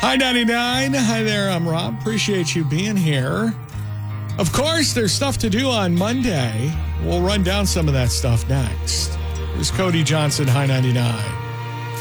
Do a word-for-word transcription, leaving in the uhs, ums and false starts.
Hi, ninety-nine. Hi there, I'm Rob. Appreciate you being here. Of course, there's stuff to do on Monday. We'll run down some of that stuff next. Here's Cody Johnson, Hi ninety-nine.